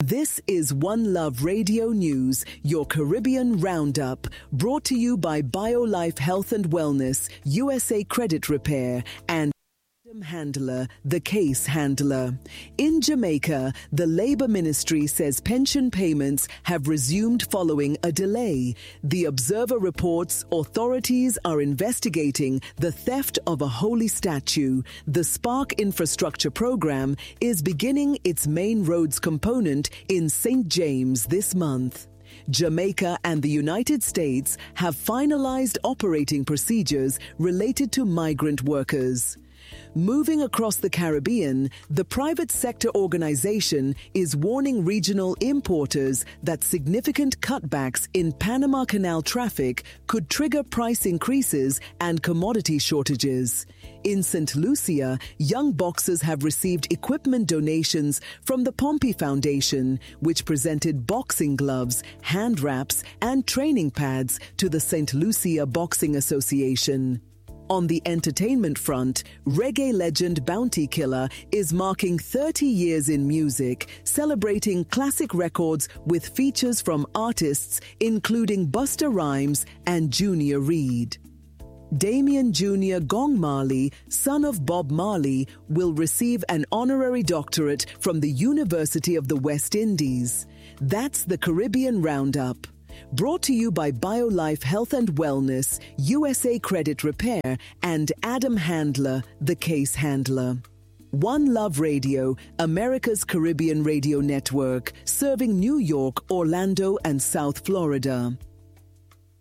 This is One Love Radio News, your Caribbean Roundup, brought to you by BioLife Health and Wellness, USA Credit Repair, and Adam Handler, the case handler. In Jamaica, the Labour Ministry says pension payments have resumed following a delay. The Observer reports authorities are investigating the theft of a holy statue. The Spark Infrastructure Program is beginning its main roads component in St. James this month. Jamaica and the United States have finalized operating procedures related to migrant workers. Moving across the Caribbean, the private sector organization is warning regional importers that significant cutbacks in Panama Canal traffic could trigger price increases and commodity shortages. In St. Lucia, young boxers have received equipment donations from the Pompey Foundation, which presented boxing gloves, hand wraps, and training pads to the St. Lucia Boxing Association. On the entertainment front, reggae legend Bounty Killer is marking 30 years in music, celebrating classic records with features from artists including Busta Rhymes and Junior Reid. Damian Jr. Gong Marley, son of Bob Marley, will receive an honorary doctorate from the University of the West Indies. That's the Caribbean Roundup. Brought to you by BioLife Health and Wellness, USA Credit Repair, and Adam Handler, the case handler. One Love Radio, America's Caribbean radio network, serving New York, Orlando, and South Florida.